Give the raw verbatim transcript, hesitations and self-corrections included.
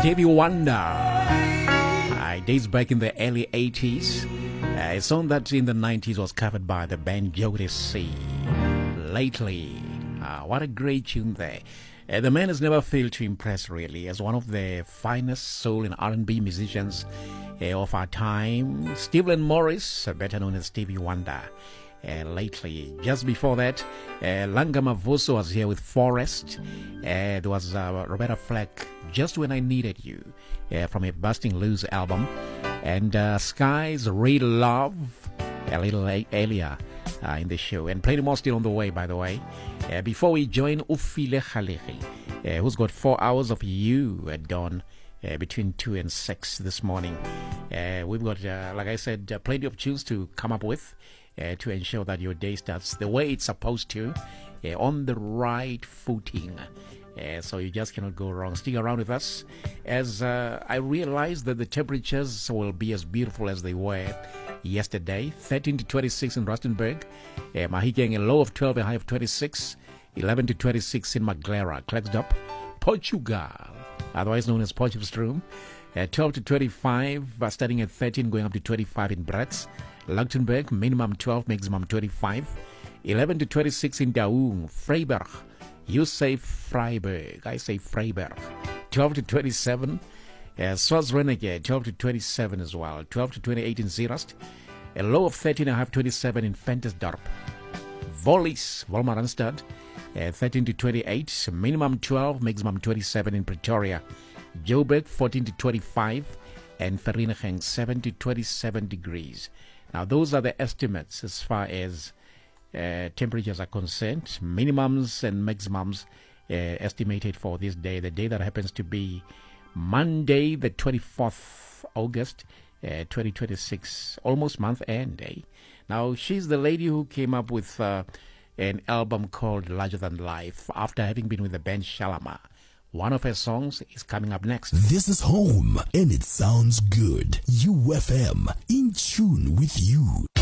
Stevie Wonder. Uh, days back in the early eighties. Uh, a song that in the nineties was covered by the band Jodeci. Lately. Uh, what a great tune there. Uh, the man has never failed to impress, really, as one of the finest soul and R and B musicians uh, of our time. Stephen Morris, uh, better known as Stevie Wonder. Uh, lately, just before that, uh, Langa Mavoso was here with Forest. Uh, there was uh, Roberta Fleck, Just When I Needed You, uh, from a Busting Loose album, and uh, Sky's Real Love, a little a- earlier uh, in the show, and plenty more still on the way, by the way. Uh, before we join Ufile Khalehi, uh, who's got four hours of you at dawn. Uh, between two and six this morning. Uh, we've got, uh, like I said, uh, plenty of tunes to come up with uh, to ensure that your day starts the way it's supposed to, uh, on the right footing. Uh, so you just cannot go wrong. Stick around with us as uh, I realize that the temperatures will be as beautiful as they were yesterday. thirteen to twenty-six in Rustenburg, uh, Mahikeng, a low of twelve, a high of twenty-six, eleven to twenty-six in Maglera, Klerksdorp, Portugal, otherwise known as Potchefstroom, uh, twelve to twenty-five, uh, starting at thirteen, going up to twenty-five in Bratz, Luxembourg, minimum twelve, maximum twenty-five, eleven to twenty-six in Daung, Freiburg, you say Freiburg, I say Freiburg, twelve to twenty-seven, uh, Swazrenegade, twelve to twenty-seven as well, twelve to twenty-eight in Zerast, a low of thirteen, a high of twenty-seven in Ventersdorp, Vollis, Wolmaranstad, Uh, thirteen to twenty-eight, minimum twelve, maximum twenty-seven in Pretoria. Joburg, fourteen to twenty-five, and Vereeniging, seven to twenty-seven degrees. Now, those are the estimates as far as uh, temperatures are concerned. Minimums and maximums uh, estimated for this day, the day that happens to be Monday, the twenty-fourth of August, uh, twenty twenty-six, almost month end. Eh? Now, she's the lady who came up with Uh, an album called Larger Than Life after having been with the band Shalama. One of her songs is coming up next. This is home and it sounds good. U F M, in tune with you.